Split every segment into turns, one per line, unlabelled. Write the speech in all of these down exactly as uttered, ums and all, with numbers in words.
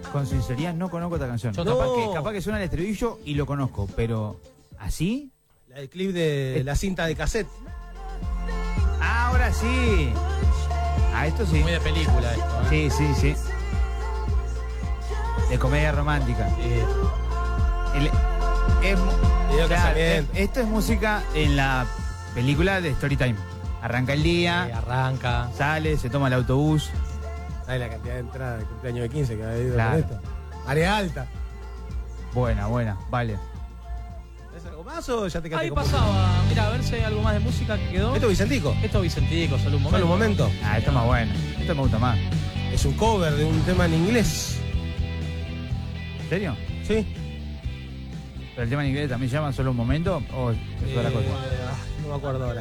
con sinceridad no conozco esta canción.
Yo
Capaz,
no.
que, capaz que suena el estribillo y lo conozco, pero ¿así?
La del clip de la cinta de cassette.
Ah, ahora sí. Ah, esto sí.
Muy de película esto, ¿eh?
Sí, sí, sí. De comedia romántica.
Sí.
El- es, mu-
Video
claro,
casamiento.
es- esto es música en la película de Storytime. Arranca el
Eh,
día,
arranca.
sale, se toma el autobús.
¿Sabes la cantidad de entradas de cumpleaños de quince que ha habido
Claro.
con esto? Área alta.
Buena, buena, vale.
¿Es algo más o ya te quedaste
Ahí
con-
pasaba. Mira, a ver si hay algo más de música que quedó.
Esto es Vicentico.
Esto es Vicentico, solo un momento.
Solo un momento.
Ah, esto es más bueno. Esto me gusta más.
Es un cover de un tema en inglés.
¿En serio?
¿Sí?
¿Pero el tema en inglés también se llama Solo un momento o es otra
Eh,
cosa?
ah, no me acuerdo ahora.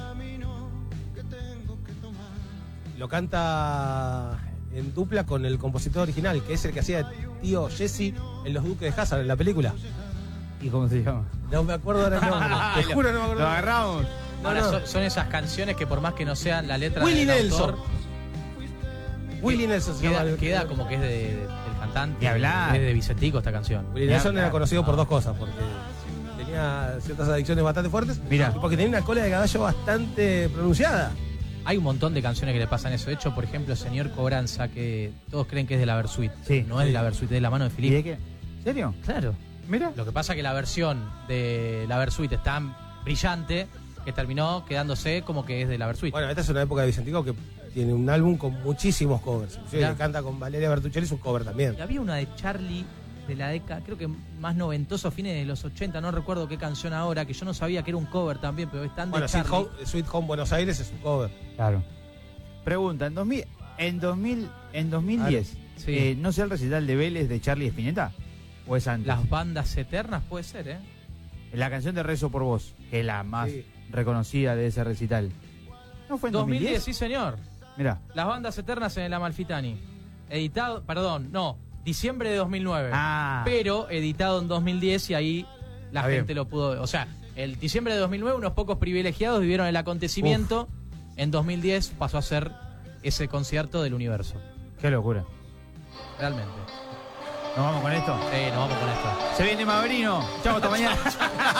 Lo canta en dupla con el compositor original, que es el que hacía de tío Jesse en Los Duques de Hazzard, en la película.
¿Y cómo se llama?
No me acuerdo ahora el nombre. Te juro, no me acuerdo.
Lo agarramos.
No,
Ahora,
no.
Son, son esas canciones que por más que no sean la letra
Willie
del
Nelson.
autor,
Willie Nelson se llama
queda,
el-
queda como que es de, de- del cantante.
Ni hablar.
Es de Vicentico esta canción.
Willie
Ni
Nelson
hablar.
era conocido por
No.
dos cosas, porque tenía ciertas adicciones bastante fuertes.
Mirá.
Y porque tenía una cola de caballo bastante pronunciada.
Hay un montón de canciones que le pasan eso. De hecho, por ejemplo, Señor Cobranza, que todos creen que es de la Versuit.
Sí,
no es
sí.
de la Versuit, es de la mano de
¿Y de
Felipe.
qué? ¿En serio?
Claro.
Mira.
Lo que pasa es que la versión de la Versuit es tan brillante que terminó quedándose como que es de la Versuit.
Bueno, esta es una época de Vicentico que tiene un álbum con muchísimos covers. Inclusive
Mirá.
que canta con Valeria Bertuccelli, es un cover también.
Y había una de Charlie de la década, creo que más noventoso, fines de los ochenta, no recuerdo qué canción ahora, que yo no sabía que era un cover también, pero es tan de
Bueno, Sweet
Charlie.
Home, Sweet Home Buenos Aires es un cover.
Claro. Pregunta, en dos mil, en dos mil, en dos mil diez,
Sí.
eh, ¿no sé el recital de Vélez de Charlie Spinetta? ¿O es antes?
Las bandas eternas puede ser, ¿eh?
La canción de Rezo por Vos, que es la más
Sí.
reconocida de ese recital. ¿No fue en
dos mil diez,
dos mil diez?
sí señor.
Mirá.
Las bandas eternas en el Amalfitani. Editado, perdón, no, diciembre de dos mil nueve.
Ah.
Pero editado en dos mil diez y ahí la
Está
gente
bien.
lo pudo... O sea, el diciembre de dos mil nueve unos pocos privilegiados vivieron el acontecimiento. En dos mil diez pasó a ser ese concierto del universo.
Qué locura.
Realmente.
¿Nos vamos con esto?
Sí, nos vamos con esto.
Se viene Maverino. Chao, hasta mañana.